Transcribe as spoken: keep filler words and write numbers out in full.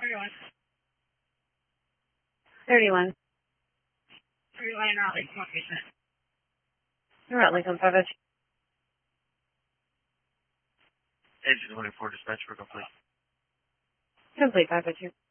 thirty-one. thirty-one. thirty-one in Raleigh, location. Raleigh, come five oh two. Engine twenty-four dispatch for complete. Complete five oh two.